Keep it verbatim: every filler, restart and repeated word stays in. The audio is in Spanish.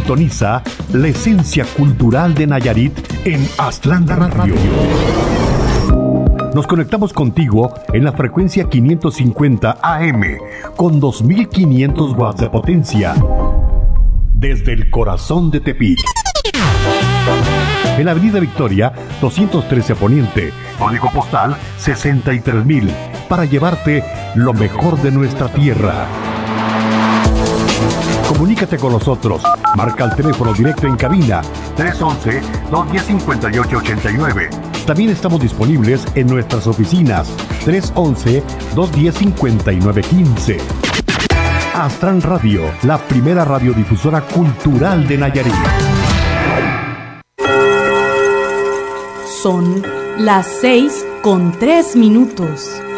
Sintoniza la esencia cultural de Nayarit en Aztlán Radio. Nos conectamos contigo en la frecuencia quinientos cincuenta A M con dos mil quinientos watts de potencia desde el corazón de Tepic. En la Avenida Victoria, doscientos trece Poniente, código postal sesenta y tres mil, para llevarte lo mejor de nuestra tierra. Comunícate con nosotros. Marca el teléfono directo en cabina tres once, dos diez, cincuenta y ocho ochenta y nueve. También estamos disponibles en nuestras oficinas tres once, dos diez, cincuenta y nueve quince. Aztlán Radio, la primera radiodifusora cultural de Nayarit. Son las seis con tres minutos.